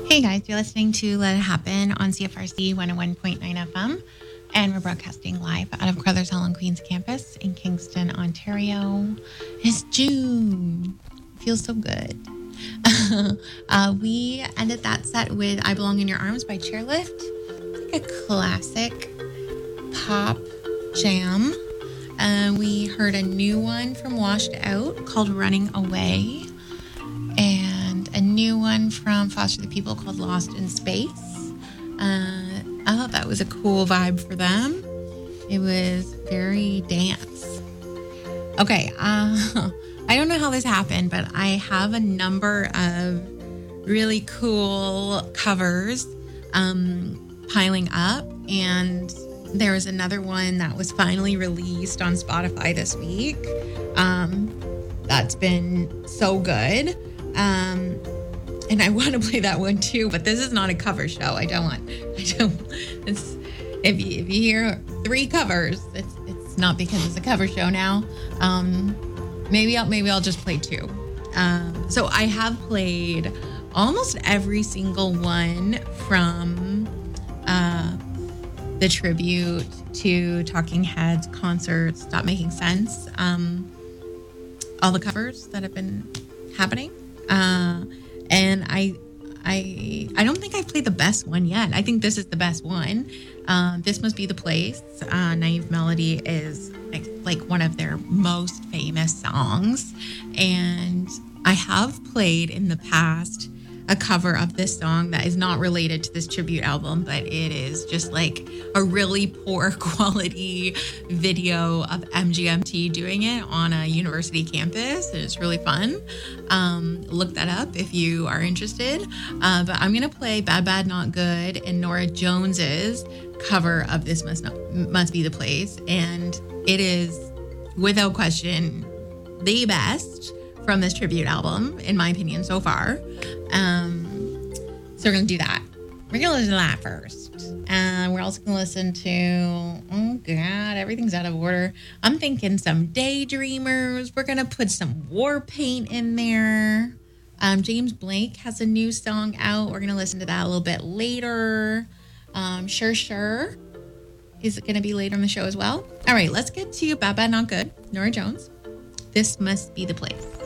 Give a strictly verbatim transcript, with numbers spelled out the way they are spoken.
Hey guys, you're listening to Let It Happen on C F R C one oh one point nine F M, and we're broadcasting live out of Crothers Hall and Queens campus in Kingston, Ontario. It's June. It feels so good. uh, we ended that set with I Belong in Your Arms by Chairlift. It's like a classic pop jam. Uh, we heard a new one from Washed Out called Running Away, and a new one from Foster the People called Lost in Space. Uh, I thought that was a cool vibe for them. It was very dance. Okay, uh, I don't know how this happened, but I have a number of really cool covers um, piling up, and there was another one that was finally released on Spotify this week. Um, that's been so good. Um, and I want to play that one too, but this is not a cover show. I don't want, I don't, it's, if you, if you hear three covers, it's, it's not because it's a cover show now. Um, maybe I'll, maybe I'll just play two. Um, so I have played almost every single one from, uh, the tribute to Talking Heads concert, Stop Making Sense. Um, all the covers that have been happening. Uh, and I, I, I don't think I've played the best one yet. I think this is the best one. Uh, This Must Be the Place. Uh, Naive Melody is like, like one of their most famous songs. And I have played in the past a cover of this song that is not related to this tribute album, but it is just like a really poor quality video of M G M T doing it on a university campus. It's really fun. Um, look that up if you are interested. Uh, but I'm going to play Bad Bad Not Good and Nora Jones's cover of This Must Not, Must Be the Place. And it is, without question, the best from this tribute album, in my opinion, so far. Um, so we're going to do that. We're going to listen to that first. And we're also going to listen to, oh God, everything's out of order. I'm thinking some Daydreamers. We're going to put some War Paint in there. Um, James Blake has a new song out. We're going to listen to that a little bit later. Um, Sure Sure is going to be later in the show as well. All right, let's get to Bad Bad Not Good, Nora Jones. This Must Be the Place.